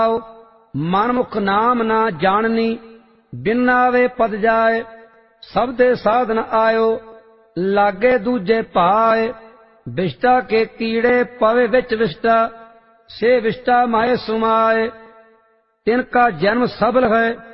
ਮਨਮੁਖ ਨਾਮ ਨਾ ਜਾਣਨੀ, ਬਿਨ ਨਾਵੇ ਪਦ ਜਾਏ। ਸਭ ਦੇ ਸਾਧਨ ਆਇਓ, ਲਾਗੇ ਦੂਜੇ ਭਾਏ। ਵਿਸ਼ਟਾ ਕੇ ਕੀੜੇ ਪਵੇ ਵਿੱਚ ਵਿਸ਼ਟਾ, ਸੇ ਵਿਸ਼ਟਾ ਮਾਏ ਸੁਮਾਏ। ਤਿਨਕਾ ਜਨਮ ਸਫਲ ਹੈ,